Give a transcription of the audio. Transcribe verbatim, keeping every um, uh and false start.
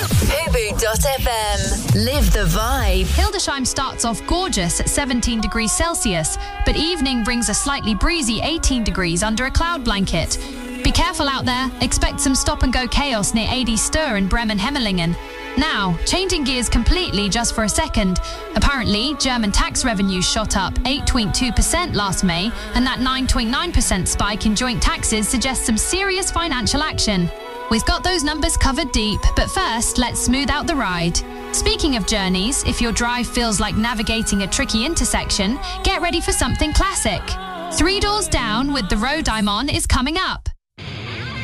Fubu dot F M. Live the vibe. Hildesheim starts off gorgeous at seventeen degrees Celsius, but evening brings a slightly breezy eighteen degrees under a cloud blanket. Be careful out there. Expect some stop-and-go chaos near A D Stur and Bremen-Hemmelingen. Now, changing gears completely just for a second. Apparently, German tax revenues shot up eight point two percent last May, and that nine point nine percent spike in joint taxes suggests some serious financial action. We've got those numbers covered deep, but first, let's smooth out the ride. Speaking of journeys, if your drive feels like navigating a tricky intersection, get ready for something classic. Three Doors Down with The Road I'm On is coming up.